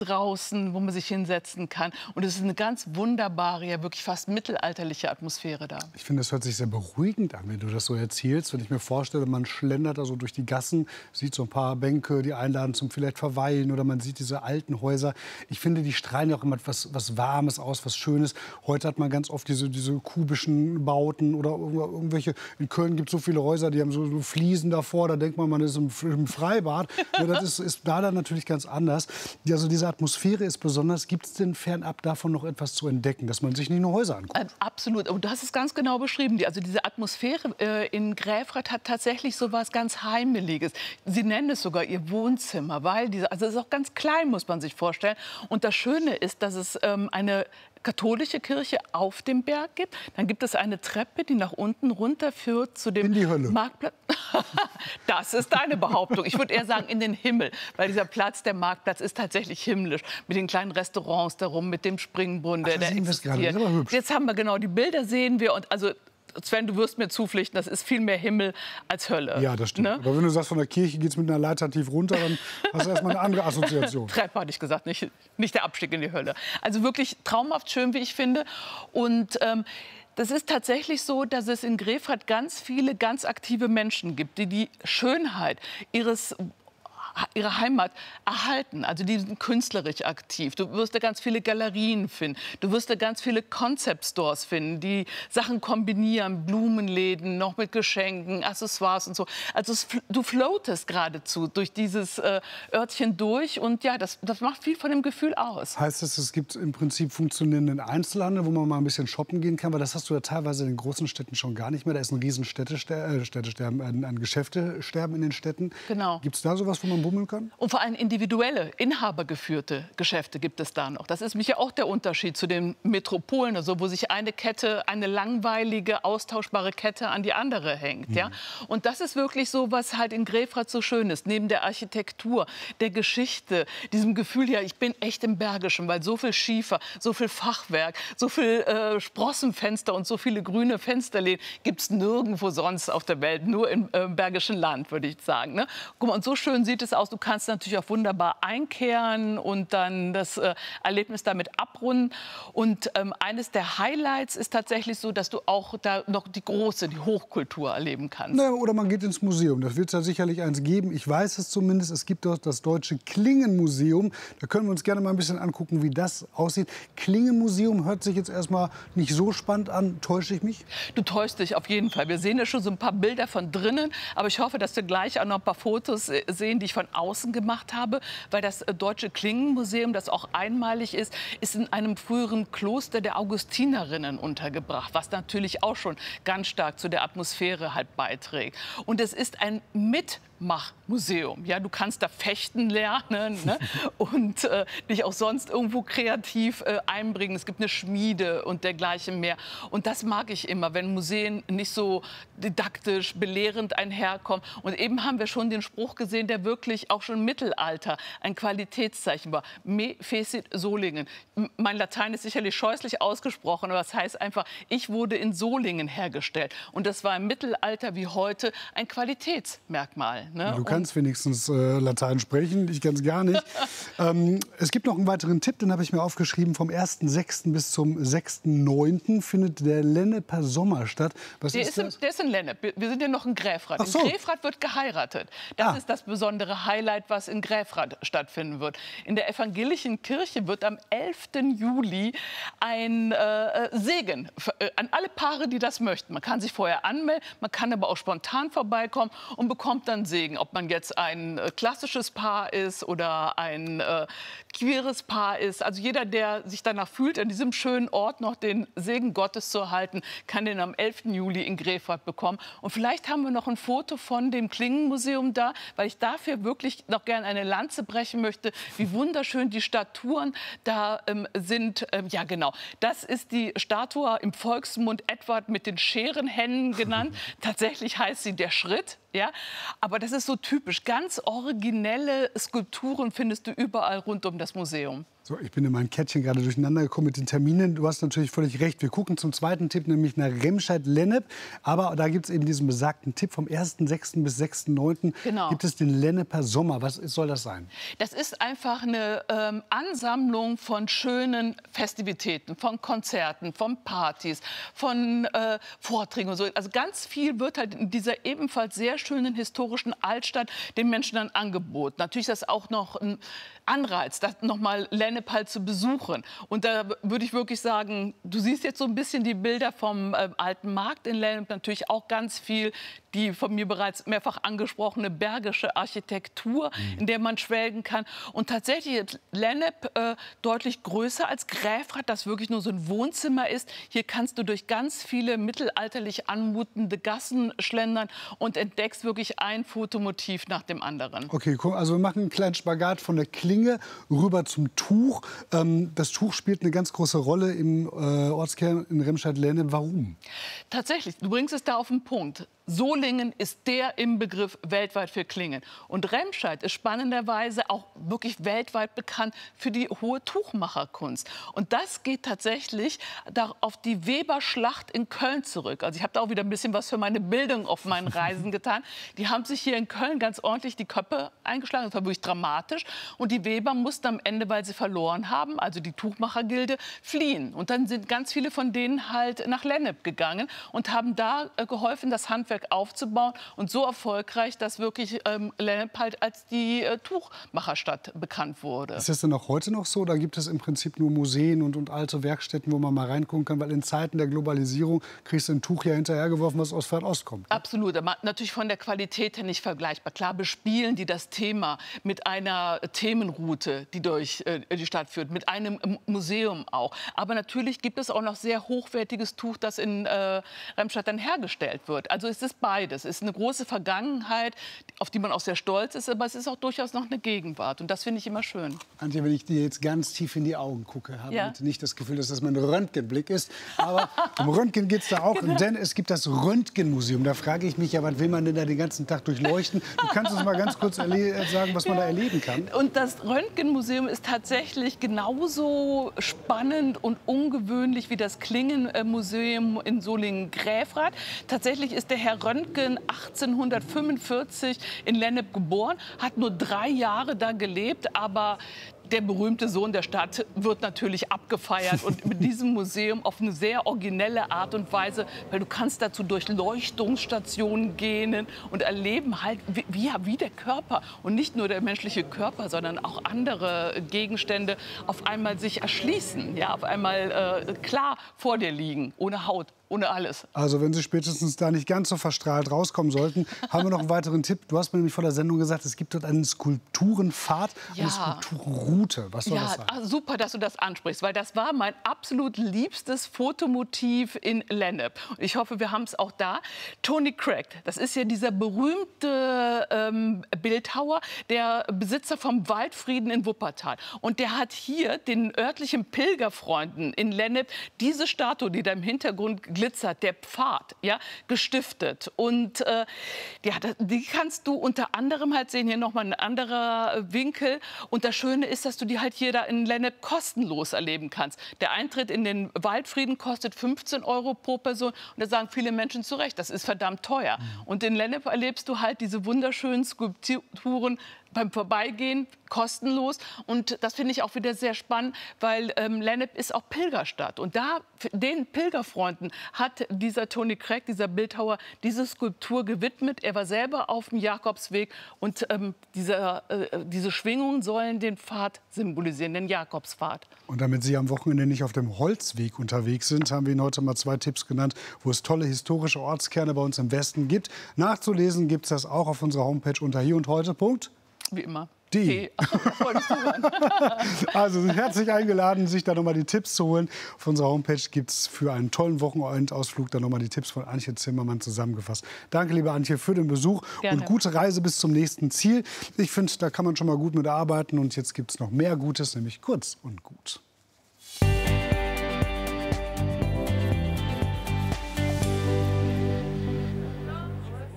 draußen, wo man sich hinsetzen kann. Und es ist eine ganz wunderbare, ja wirklich fast mittelalterliche Atmosphäre da. Ich finde, es hört sich sehr beruhigend an, wenn du das so erzählst. Wenn ich mir vorstelle, man schlendert also durch die Gassen, sieht so ein paar Bänke, die einladen zum vielleicht Verweilen, oder man sieht diese alten Häuser. Ich finde, die strahlen ja auch immer was Warmes aus, was Schönes. Heute hat man ganz oft diese kubischen Bauten oder irgendwelche. In Köln gibt es so viele Häuser, die haben so Fliesen davor. Da denkt man ist im Freibad. Ja, das ist da dann natürlich ganz anders. Also diese Atmosphäre ist besonders. Gibt es denn fernab davon noch etwas zu entdecken, dass man sich nicht nur Häuser anguckt? Absolut. Und du hast es ganz genau beschrieben. Also diese Atmosphäre in Gräfrath hat tatsächlich so was ganz Heimeliges. Sie nennen es sogar ihr Wohnzimmer, weil also es ist auch ganz klein, muss man sich vorstellen. Und das Schöne ist, dass es eine katholische Kirche auf dem Berg gibt. Dann gibt es eine Treppe, die nach unten runterführt zu dem in die Hölle. Marktplatz. Das ist deine Behauptung. Ich würde eher sagen in den Himmel, weil dieser Platz, der Marktplatz, ist tatsächlich himmlisch. Mit den kleinen Restaurants darum, mit dem Springbrunnen, der existiert. Jetzt haben wir genau die Bilder, sehen wir. Und also Sven, du wirst mir zupflichten, das ist viel mehr Himmel als Hölle. Ja, das stimmt. Ne? Aber wenn du sagst, von der Kirche geht es mit einer Leiter tief runter, dann hast du erstmal eine andere Assoziation. Treppe hatte ich gesagt, nicht der Abstieg in die Hölle. Also wirklich traumhaft schön, wie ich finde. Und das ist tatsächlich so, dass es in Gräfrath ganz viele ganz aktive Menschen gibt, die die Schönheit ihre Heimat erhalten. Also die sind künstlerisch aktiv. Du wirst da ganz viele Galerien finden. Du wirst da ganz viele Concept Stores finden, die Sachen kombinieren, Blumenläden, noch mit Geschenken, Accessoires und so. Also du floatest geradezu durch dieses Örtchen durch und ja, das macht viel von dem Gefühl aus. Heißt das, es gibt im Prinzip funktionierenden Einzelhandel, wo man mal ein bisschen shoppen gehen kann? Weil das hast du ja teilweise in den großen Städten schon gar nicht mehr. Da ist ein riesen ein Geschäftesterben in den Städten. Genau. Gibt es da sowas, wo man bummeln kann? Und vor allem individuelle, inhabergeführte Geschäfte gibt es da noch. Das ist mich ja auch der Unterschied zu den Metropolen, also wo sich eine Kette, eine langweilige, austauschbare Kette an die andere hängt. Ja? Und das ist wirklich so, was halt in Gräfrath so schön ist. Neben der Architektur, der Geschichte, diesem Gefühl, ja, ich bin echt im Bergischen, weil so viel Schiefer, so viel Fachwerk, so viel Sprossenfenster und so viele grüne Fensterläden gibt es nirgendwo sonst auf der Welt, nur im Bergischen Land, würde ich sagen. Ne? Guck mal, und so schön sieht es aus. Du kannst natürlich auch wunderbar einkehren und dann das Erlebnis damit abrunden. Und eines der Highlights ist tatsächlich so, dass du auch da noch die Hochkultur erleben kannst. Naja, oder man geht ins Museum. Das wird es ja sicherlich eins geben. Ich weiß es zumindest. Es gibt dort das Deutsche Klingenmuseum. Da können wir uns gerne mal ein bisschen angucken, wie das aussieht. Klingenmuseum hört sich jetzt erstmal nicht so spannend an. Täusche ich mich? Du täuschst dich auf jeden Fall. Wir sehen ja schon so ein paar Bilder von drinnen. Aber ich hoffe, dass wir gleich auch noch ein paar Fotos sehen, die ich von außen gemacht habe, weil das Deutsche Klingenmuseum, das auch einmalig ist in einem früheren Kloster der Augustinerinnen untergebracht, was natürlich auch schon ganz stark zu der Atmosphäre halt beiträgt. Und es ist ein Mitmachmuseum. Ja, du kannst da fechten lernen, ne? Und dich auch sonst irgendwo kreativ einbringen. Es gibt eine Schmiede und dergleichen mehr. Und das mag ich immer, wenn Museen nicht so didaktisch, belehrend einherkommen. Und eben haben wir schon den Spruch gesehen, der wirklich auch schon im Mittelalter ein Qualitätszeichen war. Me fecit Solingen. Mein Latein ist sicherlich scheußlich ausgesprochen, aber das heißt einfach, ich wurde in Solingen hergestellt. Und das war im Mittelalter wie heute ein Qualitätsmerkmal. Ne? Du kannst wenigstens Latein sprechen, ich kann es gar nicht. Es gibt noch einen weiteren Tipp, den habe ich mir aufgeschrieben. Vom 1.6. bis zum 6.9. findet der Lenneper Sommer statt. Was ist das? Der ist in Lennep. Wir sind ja noch in Gräfrath. So. In Gräfrath wird geheiratet. Das ist das besondere Highlight, was in Gräfrath stattfinden wird. In der evangelischen Kirche wird am 11. Juli ein Segen an alle Paare, die das möchten. Man kann sich vorher anmelden, man kann aber auch spontan vorbeikommen und bekommt dann Segen. Ob man jetzt ein klassisches Paar ist oder ein queeres Paar ist. Also jeder, der sich danach fühlt, an diesem schönen Ort noch den Segen Gottes zu erhalten, kann den am 11. Juli in Gräfrath bekommen. Und vielleicht haben wir noch ein Foto von dem Klingenmuseum da, weil ich dafür wirklich noch gerne eine Lanze brechen möchte, wie wunderschön die Statuen da sind. Ja, genau. Das ist die Statue im Volksmund Edward mit den Scherenhänden genannt. Tatsächlich heißt sie der Schritt. Ja? Aber das ist so typisch. Ganz originelle Skulpturen findest du überall rund um das Museum. So, ich bin in meinem Kettchen gerade durcheinander gekommen mit den Terminen. Du hast natürlich völlig recht. Wir gucken zum zweiten Tipp, nämlich nach Remscheid-Lennep. Aber da gibt es eben diesen besagten Tipp vom 1.6. bis 6.9. Genau. Gibt es den Lenneper Sommer. Was soll das sein? Das ist einfach eine Ansammlung von schönen Festivitäten, von Konzerten, von Partys, von Vorträgen und so. Also ganz viel wird halt in dieser ebenfalls sehr schönen historischen Altstadt den Menschen dann angeboten. Natürlich ist das auch noch ein Anreiz, das nochmal Lennep halt zu besuchen. Und da würde ich wirklich sagen, du siehst jetzt so ein bisschen die Bilder vom alten Markt in Lennep, natürlich auch ganz viel die von mir bereits mehrfach angesprochene bergische Architektur, in der man schwelgen kann. Und tatsächlich ist Lennep deutlich größer als Gräfrath, das wirklich nur so ein Wohnzimmer ist. Hier kannst du durch ganz viele mittelalterlich anmutende Gassen schlendern und entdeckst wirklich ein Fotomotiv nach dem anderen. Okay, cool. Also wir machen einen kleinen Spagat von der Klinge rüber zum Tuch. Das Tuch spielt eine ganz große Rolle im Ortskern in Remscheid-Lennep. Warum? Tatsächlich, du bringst es da auf den Punkt. Solingen ist der Inbegriff weltweit für Klingen. Und Remscheid ist spannenderweise auch wirklich weltweit bekannt für die hohe Tuchmacherkunst. Und das geht tatsächlich auf die Weberschlacht in Köln zurück. Also ich habe da auch wieder ein bisschen was für meine Bildung auf meinen Reisen getan. Die haben sich hier in Köln ganz ordentlich die Köpfe eingeschlagen. Das war wirklich dramatisch. Und die Weber mussten am Ende, weil sie verloren haben, also die Tuchmachergilde, fliehen. Und dann sind ganz viele von denen halt nach Lennep gegangen und haben da geholfen, das Handwerk aufzubauen und so erfolgreich, dass wirklich Lennep halt als die Tuchmacherstadt bekannt wurde. Ist das denn auch heute noch so? Oder gibt es im Prinzip nur Museen und alte Werkstätten, wo man mal reingucken kann? Weil in Zeiten der Globalisierung kriegst du ein Tuch ja hinterhergeworfen, was aus Fernost kommt. Absolut, aber natürlich von der Qualität her nicht vergleichbar. Klar bespielen die das Thema mit einer Themenroute, die durch die Stadt führt, mit einem Museum auch. Aber natürlich gibt es auch noch sehr hochwertiges Tuch, das in Remscheid dann hergestellt wird. Also es ist beides. Es ist eine große Vergangenheit, auf die man auch sehr stolz ist, aber es ist auch durchaus noch eine Gegenwart. Und das finde ich immer schön. Antje, wenn ich dir jetzt ganz tief in die Augen gucke, habe ich nicht das Gefühl, dass das mein Röntgenblick ist. Aber um Röntgen geht es da auch, denn es gibt das Röntgenmuseum. Da frage ich mich ja, was will man denn da den ganzen Tag durchleuchten? Du kannst uns mal ganz kurz sagen, was man da erleben kann. Und das Röntgenmuseum ist tatsächlich genauso spannend und ungewöhnlich wie das Klingenmuseum in Solingen-Gräfrath. Tatsächlich ist der Herr Röntgen 1845 in Lennep geboren, hat nur 3 Jahre da gelebt, aber der berühmte Sohn der Stadt wird natürlich abgefeiert und mit diesem Museum auf eine sehr originelle Art und Weise, weil du kannst dazu durch Leuchtungsstationen gehen und erleben halt, wie der Körper und nicht nur der menschliche Körper, sondern auch andere Gegenstände auf einmal sich erschließen, ja, auf einmal klar vor dir liegen, ohne Haut. Ohne alles. Also wenn Sie spätestens da nicht ganz so verstrahlt rauskommen sollten, haben wir noch einen weiteren Tipp. Du hast mir nämlich vor der Sendung gesagt, es gibt dort einen Skulpturenpfad, eine Skulpturroute. Was soll das sein? Super, dass du das ansprichst, weil das war mein absolut liebstes Fotomotiv in Lennep. Ich hoffe, wir haben es auch da. Tony Craig, das ist ja dieser berühmte Bildhauer, der Besitzer vom Waldfrieden in Wuppertal. Und der hat hier den örtlichen Pilgerfreunden in Lennep diese Statue, die da im Hintergrund glitzert, der Pfad, ja, gestiftet. Und die kannst du unter anderem halt sehen, hier nochmal ein anderer Winkel. Und das Schöne ist, dass du die halt hier da in Lennep kostenlos erleben kannst. Der Eintritt in den Waldfrieden kostet 15 € pro Person. Und da sagen viele Menschen zu Recht, das ist verdammt teuer. Und in Lennep erlebst du halt diese wunderschönen Skulpturen beim Vorbeigehen, kostenlos. Und das finde ich auch wieder sehr spannend, weil Lennep ist auch Pilgerstadt. Und da, den Pilgerfreunden, hat dieser Tony Craig, dieser Bildhauer, diese Skulptur gewidmet. Er war selber auf dem Jakobsweg. Und diese Schwingungen sollen den Pfad symbolisieren, den Jakobspfad. Und damit Sie am Wochenende nicht auf dem Holzweg unterwegs sind, haben wir Ihnen heute mal 2 Tipps genannt, wo es tolle historische Ortskerne bei uns im Westen gibt. Nachzulesen gibt es das auch auf unserer Homepage unter hier-und-heute. Wie immer. Also sind herzlich eingeladen, sich da nochmal die Tipps zu holen. Auf unserer Homepage gibt es für einen tollen Wochenendausflug dann nochmal die Tipps von Antje Zimmermann zusammengefasst. Danke, liebe Antje, für den Besuch. Gerne. Und gute Reise bis zum nächsten Ziel. Ich finde, da kann man schon mal gut mitarbeiten. Und jetzt gibt es noch mehr Gutes, nämlich kurz und gut.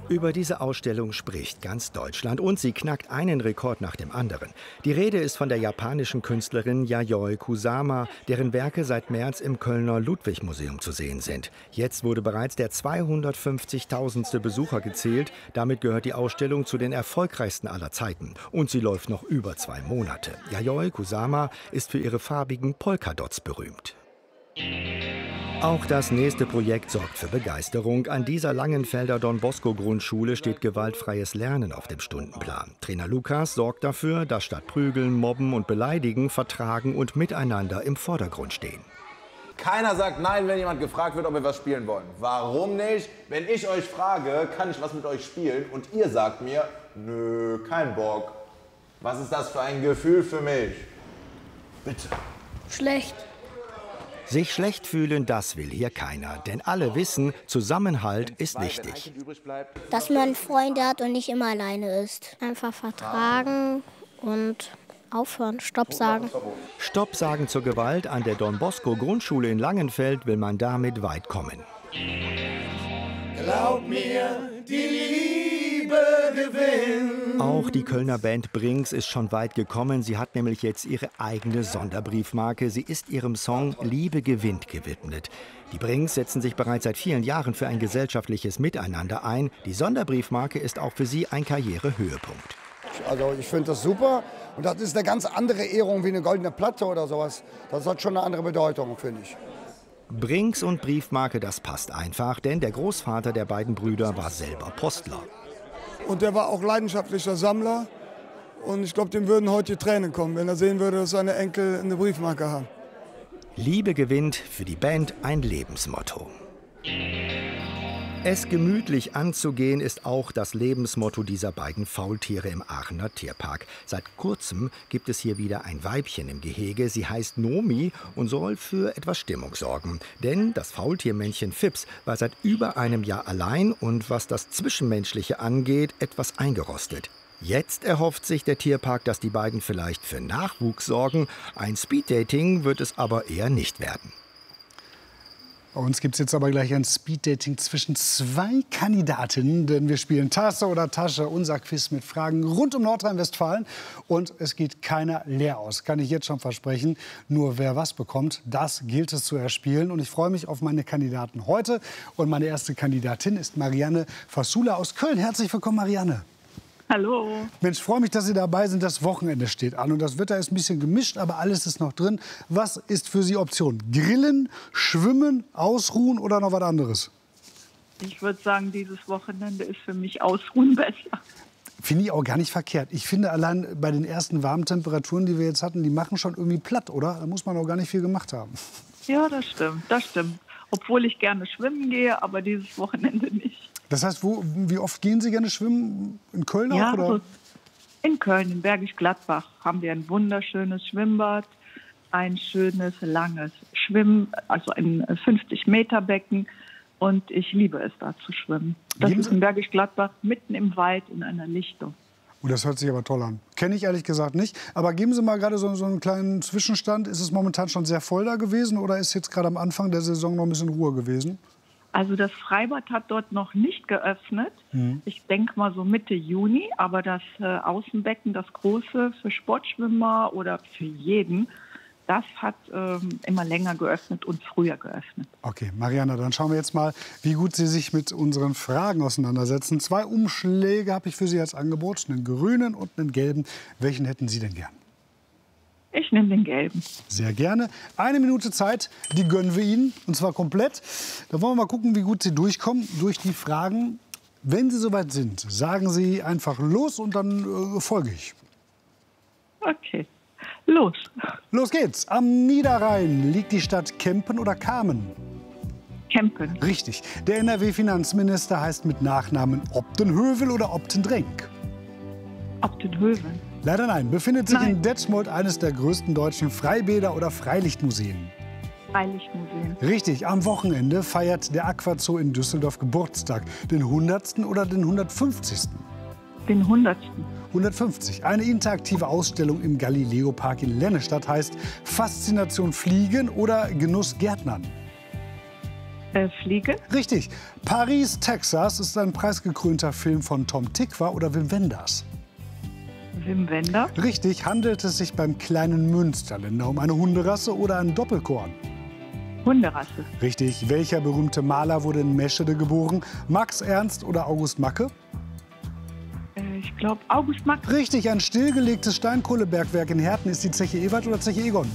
Über diese Ausstellung spricht ganz Deutschland und sie knackt einen Rekord nach dem anderen. Die Rede ist von der japanischen Künstlerin Yayoi Kusama, deren Werke seit März im Kölner Ludwig-Museum zu sehen sind. Jetzt wurde bereits der 250.000. Besucher gezählt. Damit gehört die Ausstellung zu den erfolgreichsten aller Zeiten. Und sie läuft noch über 2 Monate. Yayoi Kusama ist für ihre farbigen Polkadots berühmt. Auch das nächste Projekt sorgt für Begeisterung. An dieser Langenfelder Don-Bosco-Grundschule steht gewaltfreies Lernen auf dem Stundenplan. Trainer Lukas sorgt dafür, dass statt Prügeln, Mobben und Beleidigen Vertragen und Miteinander im Vordergrund stehen. Keiner sagt nein, wenn jemand gefragt wird, ob wir was spielen wollen. Warum nicht? Wenn ich euch frage, kann ich was mit euch spielen und ihr sagt mir, nö, kein Bock. Was ist das für ein Gefühl für mich? Bitte. Schlecht. Sich schlecht fühlen, das will hier keiner. Denn alle wissen, Zusammenhalt ist wichtig. Dass man Freunde hat und nicht immer alleine ist. Einfach vertragen und aufhören, Stopp sagen. Stopp sagen zur Gewalt. An der Don-Bosco-Grundschule in Langenfeld will man damit weit kommen. Glaub mir, die Liebe gewinnt. Auch die Kölner Band Brinks ist schon weit gekommen. Sie hat nämlich jetzt ihre eigene Sonderbriefmarke. Sie ist ihrem Song Liebe gewinnt gewidmet. Die Brinks setzen sich bereits seit vielen Jahren für ein gesellschaftliches Miteinander ein. Die Sonderbriefmarke ist auch für sie ein Karrierehöhepunkt. Also ich finde das super und das ist eine ganz andere Ehrung wie eine goldene Platte oder sowas. Das hat schon eine andere Bedeutung, finde ich. Brinks und Briefmarke, das passt einfach, denn der Großvater der beiden Brüder war selber Postler. Und der war auch leidenschaftlicher Sammler. Und ich glaube, dem würden heute die Tränen kommen, wenn er sehen würde, dass seine Enkel eine Briefmarke haben. Liebe gewinnt, für die Band ein Lebensmotto. Es gemütlich anzugehen ist auch das Lebensmotto dieser beiden Faultiere im Aachener Tierpark. Seit kurzem gibt es hier wieder ein Weibchen im Gehege. Sie heißt Nomi und soll für etwas Stimmung sorgen. Denn das Faultiermännchen Fips war seit über einem Jahr allein und was das Zwischenmenschliche angeht, etwas eingerostet. Jetzt erhofft sich der Tierpark, dass die beiden vielleicht für Nachwuchs sorgen. Ein Speeddating wird es aber eher nicht werden. Bei uns gibt es jetzt aber gleich ein Speeddating zwischen 2 Kandidatinnen, denn wir spielen Tasse oder Tasche, unser Quiz mit Fragen rund um Nordrhein-Westfalen. Und es geht keiner leer aus, kann ich jetzt schon versprechen. Nur wer was bekommt, das gilt es zu erspielen. Und ich freue mich auf meine Kandidaten heute. Und meine erste Kandidatin ist Marianne Fassula aus Köln. Herzlich willkommen, Marianne. Hallo. Mensch, freue mich, dass Sie dabei sind. Das Wochenende steht an und das Wetter ist ein bisschen gemischt, aber alles ist noch drin. Was ist für Sie Option? Grillen, schwimmen, ausruhen oder noch was anderes? Ich würde sagen, dieses Wochenende ist für mich Ausruhen besser. Finde ich auch gar nicht verkehrt. Ich finde, allein bei den ersten warmen Temperaturen, die wir jetzt hatten, die machen schon irgendwie platt, oder? Da muss man auch gar nicht viel gemacht haben. Ja, das stimmt, das stimmt. Obwohl ich gerne schwimmen gehe, aber dieses Wochenende nicht. Das heißt, wie oft gehen Sie gerne schwimmen? In Köln auch? Ja, oder? Also in Köln, in Bergisch Gladbach, haben wir ein wunderschönes Schwimmbad, ein schönes, langes also ein 50-Meter-Becken. Und ich liebe es, da zu schwimmen. Das ist in Bergisch Gladbach, mitten im Wald, in einer Lichtung. Oh, das hört sich aber toll an. Kenne ich ehrlich gesagt nicht. Aber geben Sie mal gerade so einen kleinen Zwischenstand. Ist es momentan schon sehr voll da gewesen oder ist jetzt gerade am Anfang der Saison noch ein bisschen Ruhe gewesen? Also das Freibad hat dort noch nicht geöffnet. Ich denke mal so Mitte Juni. Aber das Außenbecken, das große für Sportschwimmer oder für jeden, das hat immer länger geöffnet und früher geöffnet. Okay, Marianne, dann schauen wir jetzt mal, wie gut Sie sich mit unseren Fragen auseinandersetzen. 2 Umschläge habe ich für Sie als Angebot, einen grünen und einen gelben. Welchen hätten Sie denn gern? Ich nehme den gelben. Sehr gerne. 1 Minute Zeit, die gönnen wir Ihnen, und zwar komplett. Da wollen wir mal gucken, wie gut Sie durchkommen durch die Fragen. Wenn Sie soweit sind, sagen Sie einfach los und dann folge ich. Okay, los. Los geht's. Am Niederrhein liegt die Stadt Kempen oder Kamen? Kempen. Richtig. Der NRW-Finanzminister heißt mit Nachnamen Optenhövel oder Optendrenk? Optenhövel. Leider nein. Befindet sich in Detmold eines der größten deutschen Freibäder oder Freilichtmuseen? Freilichtmuseum. Richtig. Am Wochenende feiert der Aquazoo in Düsseldorf Geburtstag. Den 100. oder den 150.? Den 100. 150. Eine interaktive Ausstellung im Galileo-Park in Lennestadt heißt Faszination Fliegen oder Genuss Gärtnern? Fliege. Richtig. Paris, Texas ist ein preisgekrönter Film von Tom Tykwer oder Wim Wenders. Wim Wenders. Richtig. Handelt es sich beim kleinen Münsterländer um eine Hunderasse oder ein Doppelkorn? Hunderasse. Richtig. Welcher berühmte Maler wurde in Meschede geboren? Max Ernst oder August Macke? Ich glaube August Macke. Richtig. Ein stillgelegtes Steinkohlebergwerk in Herten ist die Zeche Ewald oder Zeche Egon?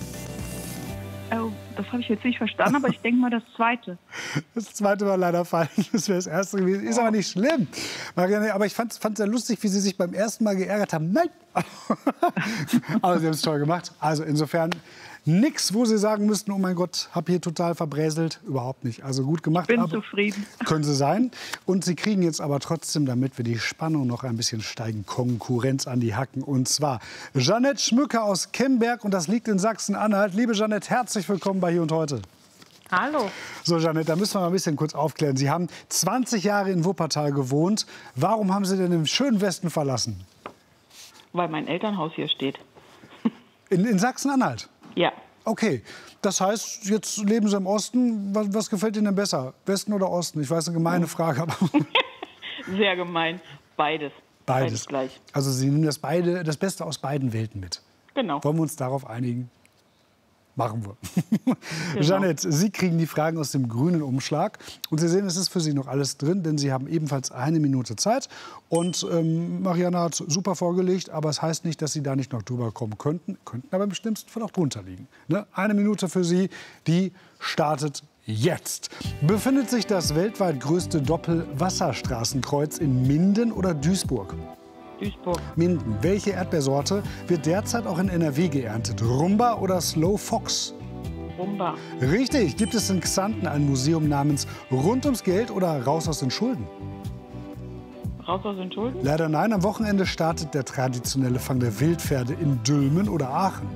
Oh, das habe ich jetzt nicht verstanden, aber ich denke mal das zweite. Das zweite war leider falsch. Das wäre das erste gewesen. Ist aber nicht schlimm. Marianne, aber ich fand es sehr lustig, wie Sie sich beim ersten Mal geärgert haben. Nein! Aber Sie haben es toll gemacht. Also insofern nichts, wo Sie sagen müssten, oh mein Gott, habe hier total verbräselt. Überhaupt nicht. Also gut gemacht. Bin aber zufrieden. Können Sie sein. Und Sie kriegen jetzt aber trotzdem, damit wir die Spannung noch ein bisschen steigen, Konkurrenz an die Hacken. Und zwar Jeanette Schmücke aus Kemberg und das liegt in Sachsen-Anhalt. Liebe Jeanette, herzlich willkommen bei Hier und Heute. Hallo. So, Jeanette, da müssen wir mal ein bisschen kurz aufklären. Sie haben 20 Jahre in Wuppertal gewohnt. Warum haben Sie denn den schönen Westen verlassen? Weil mein Elternhaus hier steht. In Sachsen-Anhalt? Ja. Okay, das heißt, jetzt leben Sie im Osten. Was gefällt Ihnen denn besser, Westen oder Osten? Ich weiß, eine gemeine Frage. Aber Sehr gemein. Beides. Beides gleich. Also Sie nehmen das Beste aus beiden Welten mit. Genau. Wollen wir uns darauf einigen? Machen wir. Genau. Jeanette, Sie kriegen die Fragen aus dem grünen Umschlag. Und Sie sehen, es ist für Sie noch alles drin, denn Sie haben ebenfalls 1 Minute Zeit. Und Marianne hat super vorgelegt, aber es heißt nicht, dass Sie da nicht noch drüber kommen könnten. Könnten aber im schlimmsten Fall auch drunter liegen. Ne? 1 Minute für Sie, die startet jetzt. Befindet sich das weltweit größte Doppelwasserstraßenkreuz in Minden oder Duisburg? Duisburg. Minden. Welche Erdbeersorte wird derzeit auch in NRW geerntet? Rumba oder Slow Fox? Rumba. Richtig. Gibt es in Xanten ein Museum namens Rund ums Geld oder Raus aus den Schulden? Raus aus den Schulden? Leider nein. Am Wochenende startet der traditionelle Fang der Wildpferde in Dülmen oder Aachen.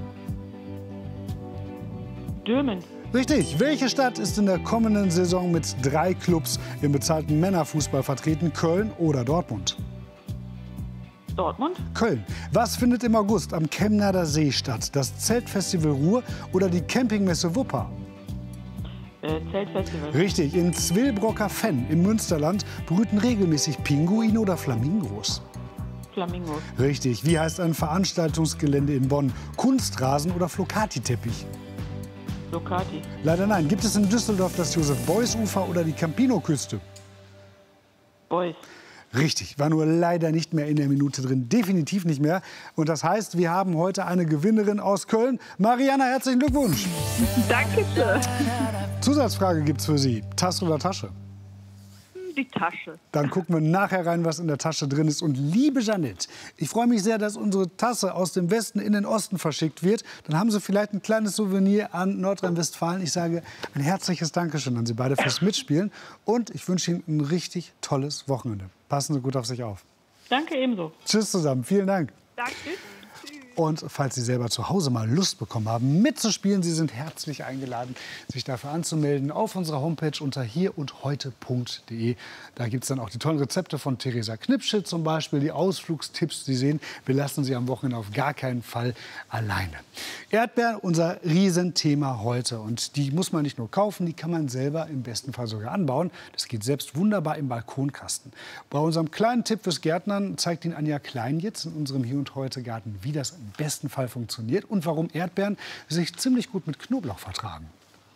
Dülmen. Richtig. Welche Stadt ist in der kommenden Saison mit 3 Clubs im bezahlten Männerfußball vertreten? Köln oder Dortmund? Dortmund. Köln. Was findet im August am Chemnader See statt? Das Zeltfestival Ruhr oder die Campingmesse Wupper? Zeltfestival. Richtig. In Zwillbrocker Fenn im Münsterland brüten regelmäßig Pinguine oder Flamingos. Flamingos. Richtig. Wie heißt ein Veranstaltungsgelände in Bonn? Kunstrasen oder Flocati-Teppich? Flocati. Leider nein. Gibt es in Düsseldorf das Josef-Beuys-Ufer oder die Campino-Küste? Beuys. Richtig, war nur leider nicht mehr in der Minute drin, definitiv nicht mehr. Und das heißt, wir haben heute eine Gewinnerin aus Köln. Marianne, herzlichen Glückwunsch. Dankeschön. Zusatzfrage gibt's für Sie. Tasse oder Tasche? Die Tasche. Dann gucken wir nachher rein, was in der Tasche drin ist. Und liebe Jeanette, ich freue mich sehr, dass unsere Tasse aus dem Westen in den Osten verschickt wird. Dann haben Sie vielleicht ein kleines Souvenir an Nordrhein-Westfalen. Ich sage ein herzliches Dankeschön an Sie beide fürs Mitspielen. Und ich wünsche Ihnen ein richtig tolles Wochenende. Passen Sie gut auf sich auf. Danke ebenso. Tschüss zusammen. Vielen Dank. Danke. Und falls Sie selber zu Hause mal Lust bekommen haben, mitzuspielen, Sie sind herzlich eingeladen, sich dafür anzumelden auf unserer Homepage unter hierundheute.de. Da gibt es dann auch die tollen Rezepte von Theresa Knipsche, zum Beispiel die Ausflugstipps. Sie sehen, wir lassen Sie am Wochenende auf gar keinen Fall alleine. Erdbeeren, unser Riesenthema heute. Und die muss man nicht nur kaufen, die kann man selber im besten Fall sogar anbauen. Das geht selbst wunderbar im Balkonkasten. Bei unserem kleinen Tipp fürs Gärtnern zeigt Ihnen Anja Klein jetzt in unserem Hier und Heute Garten, wie das im besten Fall funktioniert und warum Erdbeeren sich ziemlich gut mit Knoblauch vertragen.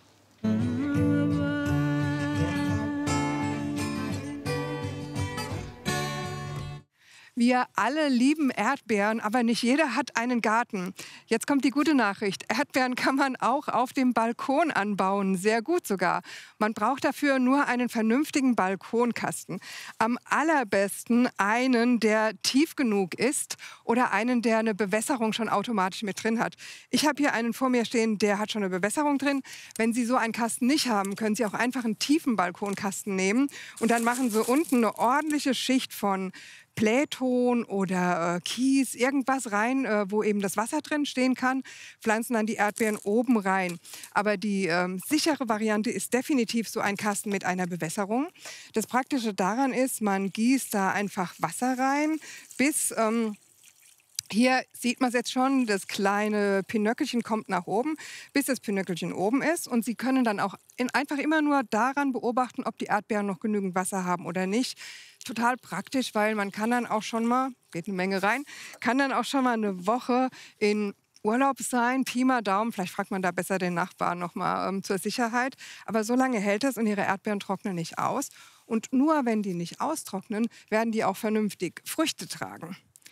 Wir alle lieben Erdbeeren, aber nicht jeder hat einen Garten. Jetzt kommt die gute Nachricht. Erdbeeren kann man auch auf dem Balkon anbauen, sehr gut sogar. Man braucht dafür nur einen vernünftigen Balkonkasten. Am allerbesten einen, der tief genug ist oder einen, der eine Bewässerung schon automatisch mit drin hat. Ich habe hier einen vor mir stehen, der hat schon eine Bewässerung drin. Wenn Sie so einen Kasten nicht haben, können Sie auch einfach einen tiefen Balkonkasten nehmen und dann machen Sie unten eine ordentliche Schicht von Pläton oder Kies, irgendwas rein, wo eben das Wasser drin stehen kann, pflanzen dann die Erdbeeren oben rein. Aber die sichere Variante ist definitiv so ein Kasten mit einer Bewässerung. Das Praktische daran ist, man gießt da einfach Wasser rein, bis Hier sieht man es jetzt schon, das kleine Pinöckelchen kommt nach oben, bis das Pinöckelchen oben ist. Und Sie können dann auch einfach immer nur daran beobachten, ob die Erdbeeren noch genügend Wasser haben oder nicht. Total praktisch, weil man kann dann auch schon mal, geht eine Menge rein, kann dann auch schon mal eine Woche in Urlaub sein, Pi mal Daumen. Vielleicht fragt man da besser den Nachbarn noch mal zur Sicherheit. Aber so lange hält das und Ihre Erdbeeren trocknen nicht aus. Und nur wenn die nicht austrocknen, werden die auch vernünftig Früchte tragen.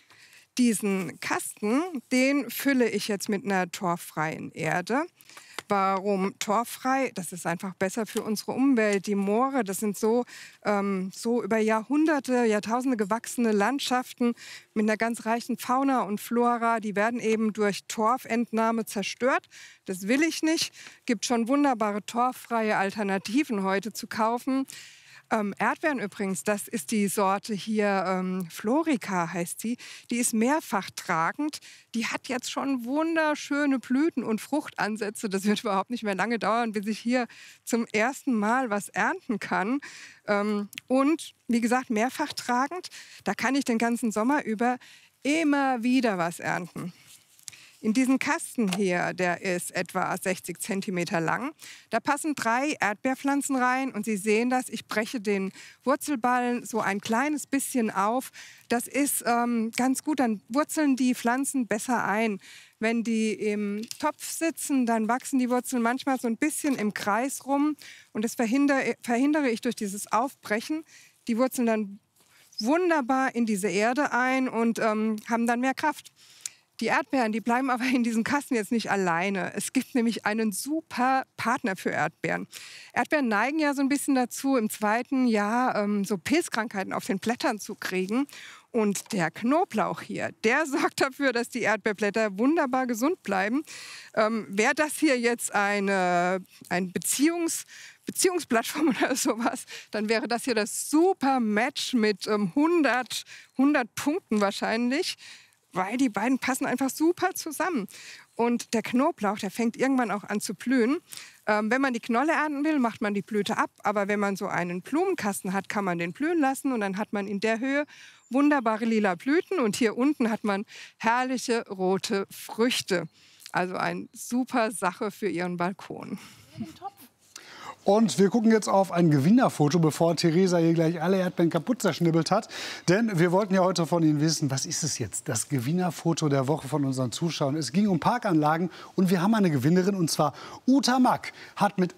Diesen Kasten, den fülle ich jetzt mit einer torffreien Erde. Warum torffrei? Das ist einfach besser für unsere Umwelt. Die Moore, das sind so über Jahrhunderte, Jahrtausende gewachsene Landschaften mit einer ganz reichen Fauna und Flora. Die werden eben durch Torfentnahme zerstört. Das will ich nicht. Gibt schon wunderbare torffreie Alternativen heute zu kaufen. Erdbeeren übrigens, das ist die Sorte hier, Florica heißt sie. Die ist mehrfach tragend. Die hat jetzt schon wunderschöne Blüten und Fruchtansätze. Das wird überhaupt nicht mehr lange dauern, bis ich hier zum ersten Mal was ernten kann. Und wie gesagt, mehrfach tragend. Da kann ich den ganzen Sommer über immer wieder was ernten. In diesen Kasten hier, der ist etwa 60 cm lang, da passen 3 Erdbeerpflanzen rein und Sie sehen das, ich breche den Wurzelballen so ein kleines bisschen auf. Das ist ganz gut, dann wurzeln die Pflanzen besser ein. Wenn die im Topf sitzen, dann wachsen die Wurzeln manchmal so ein bisschen im Kreis rum und das verhindere ich durch dieses Aufbrechen. Die wurzeln dann wunderbar in diese Erde ein und haben dann mehr Kraft. Die Erdbeeren, die bleiben aber in diesem Kasten jetzt nicht alleine. Es gibt nämlich einen super Partner für Erdbeeren. Erdbeeren neigen ja so ein bisschen dazu, im zweiten Jahr so Pilzkrankheiten auf den Blättern zu kriegen. Und der Knoblauch hier, der sorgt dafür, dass die Erdbeerblätter wunderbar gesund bleiben. Wäre das hier jetzt ein Beziehungsplattform oder sowas, dann wäre das hier das super Match mit 100 Punkten wahrscheinlich. Weil die beiden passen einfach super zusammen. Und der Knoblauch, der fängt irgendwann auch an zu blühen. Wenn man die Knolle ernten will, macht man die Blüte ab. Aber wenn man so einen Blumenkasten hat, kann man den blühen lassen. Und dann hat man in der Höhe wunderbare lila Blüten. Und hier unten hat man herrliche rote Früchte. Also eine super Sache für Ihren Balkon. Und wir gucken jetzt auf ein Gewinnerfoto, bevor Theresa hier gleich alle Erdbeeren kaputt zerschnibbelt hat. Denn wir wollten ja heute von Ihnen wissen, was ist es jetzt? Das Gewinnerfoto der Woche von unseren Zuschauern. Es ging um Parkanlagen und wir haben eine Gewinnerin, und zwar Uta Mack. Hat mit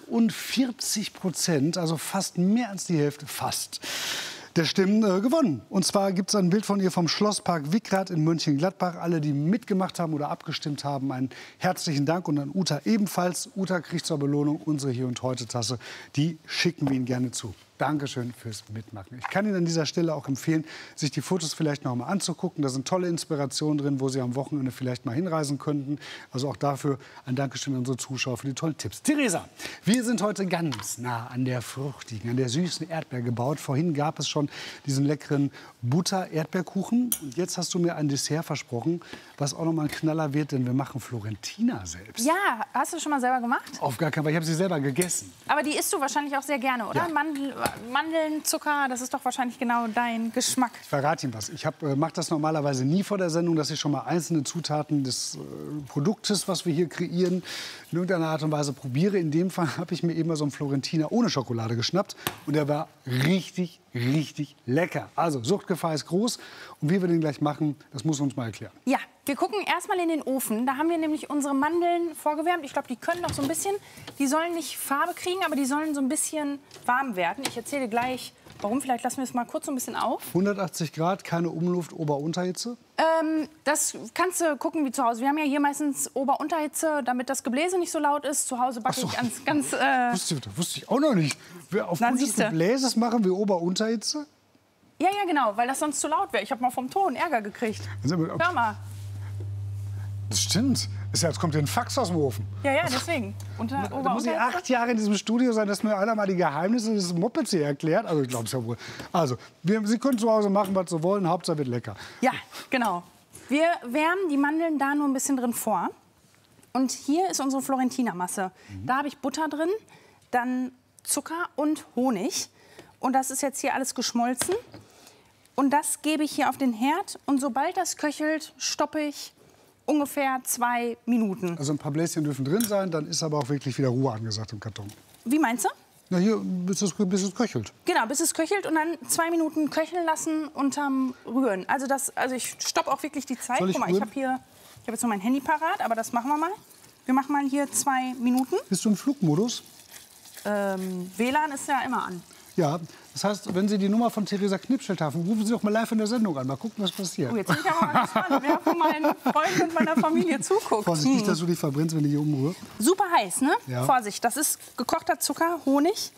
48%, also fast mehr als die Hälfte, fast, der Stimmen gewonnen. Und zwar gibt es ein Bild von ihr vom Schlosspark Wickrath in Mönchengladbach. Alle, die mitgemacht haben oder abgestimmt haben, einen herzlichen Dank. Und an Uta ebenfalls. Uta kriegt zur Belohnung unsere Hier und Heute Tasse. Die schicken wir Ihnen gerne zu. Dankeschön fürs Mitmachen. Ich kann Ihnen an dieser Stelle auch empfehlen, sich die Fotos vielleicht noch mal anzugucken. Da sind tolle Inspirationen drin, wo Sie am Wochenende vielleicht mal hinreisen könnten. Also auch dafür ein Dankeschön an unsere Zuschauer für die tollen Tipps. Theresa, wir sind heute ganz nah an der fruchtigen, an der süßen Erdbeer gebaut. Vorhin gab es schon diesen leckeren Butter-Erdbeerkuchen. Und jetzt hast du mir ein Dessert versprochen, was auch noch mal ein Knaller wird, denn wir machen Florentina selbst. Ja, hast du schon mal selber gemacht? Auf gar keinen Fall. Ich habe sie selber gegessen. Aber die isst du wahrscheinlich auch sehr gerne, oder? Ja. Mandeln, Zucker, das ist doch wahrscheinlich genau dein Geschmack. Ich verrate Ihnen was. Ich mache das normalerweise nie vor der Sendung, dass ich schon mal einzelne Zutaten des Produktes, was wir hier kreieren, in irgendeiner Art und Weise probiere. In dem Fall habe ich mir eben mal so einen Florentiner ohne Schokolade geschnappt. Und der war richtig, richtig lecker. Also, Suchtgefahr ist groß. Und wie wir den gleich machen, das muss uns mal erklären. Ja, wir gucken erstmal in den Ofen. Da haben wir nämlich unsere Mandeln vorgewärmt. Ich glaube, die können noch so ein bisschen, die sollen nicht Farbe kriegen, aber die sollen so ein bisschen warm werden. Ich erzähle gleich, warum. Vielleicht lassen wir es mal kurz so ein bisschen auf. 180 Grad, keine Umluft, Ober-Unterhitze? Das kannst du gucken wie zu Hause. Wir haben ja hier meistens Ober-Unterhitze, damit das Gebläse nicht so laut ist. Zu Hause backe ich ganz Wusste ich auch noch nicht. Aufgrund des Gebläses machen wir Ober-Unterhitze? Ja, genau, weil das sonst zu laut wäre. Ich habe mal vom Ton Ärger gekriegt. Hör mal. Das stimmt. Jetzt kommt hier ein Fax aus dem Ofen. Ja, deswegen. Da muss ich 8 Jahre in diesem Studio sein, dass mir einer mal die Geheimnisse des Mopeds hier erklärt. Also ich glaube es ja wohl. Also, Sie können zu Hause machen, was Sie wollen. Hauptsache wird lecker. Ja, genau. Wir wärmen die Mandeln da nur ein bisschen drin vor. Und hier ist unsere Florentiner-Masse. Da habe ich Butter drin, dann Zucker und Honig. Und das ist jetzt hier alles geschmolzen. Und das gebe ich hier auf den Herd. Und sobald das köchelt, stoppe ich ungefähr 2 Minuten. Also ein paar Bläschen dürfen drin sein, dann ist aber auch wirklich wieder Ruhe angesagt im Karton. Wie meinst du? Na hier, bis es köchelt. Genau, bis es köchelt und dann 2 Minuten köcheln lassen unterm Rühren. Also ich stoppe auch wirklich die Zeit. Soll ich Guck mal, ich habe jetzt noch mein Handy parat, aber das machen wir mal. Wir machen mal hier 2 Minuten. Bist du im Flugmodus? WLAN ist ja immer an. Ja, das heißt, wenn Sie die Nummer von Theresa Knipschild haben, rufen Sie doch mal live in der Sendung an. Mal gucken, was passiert. Oh, jetzt bin ich aber mal gespannt, wer von meinen Freunden und meiner Familie zuguckt. Vorsicht, nicht, dass du dich verbrennst, wenn ich hier umrühre. Super heiß, ne? Ja. Vorsicht, das ist gekochter Zucker, Honig.